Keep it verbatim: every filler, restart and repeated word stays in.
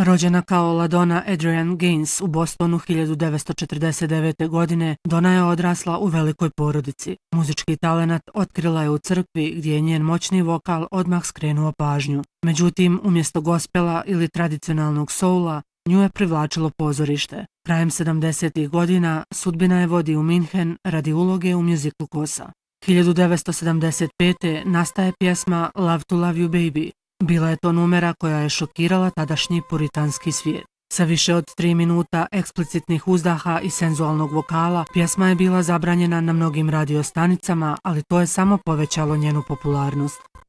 Rođena kao LaDonna Adrienne Gaines u Bostonu hiljadu devetsto četrdeset devete. godine, Donna je odrasla u velikoj porodici. Muzički talenat otkrila je u crkvi gdje je njen moćni vokal odmah skrenuo pažnju. Međutim, umjesto gospela ili tradicionalnog soula, nju je privlačilo pozorište. Krajem sedamdesetih godina sudbina je vodi u Minhen radi uloge u mjuziklu Kosa. hiljadu devetsto sedamdeset pete. nastaje pjesma Love to Love You Baby. Bila je to numera koja je šokirala tadašnji puritanski svijet. Sa više od tri minuta eksplicitnih uzdaha i senzualnog vokala, pjesma je bila zabranjena na mnogim radiostanicama, ali to je samo povećalo njenu popularnost.